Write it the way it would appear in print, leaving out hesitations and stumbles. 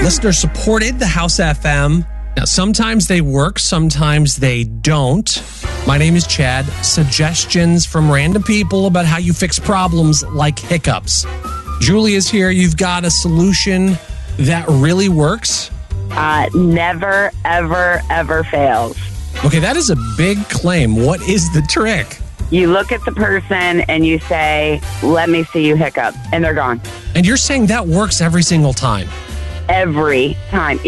Listener supported the House FM. Now, sometimes they work, sometimes they don't. My name is Chad. Suggestions from random people about how you fix problems like hiccups. Julie is here. You've got a solution that really works? Never, ever, ever fails. Okay, that is a big claim. What is the trick? You look at the person and you say, let me see you hiccup, and they're gone. And you're saying that works every single time? Every time.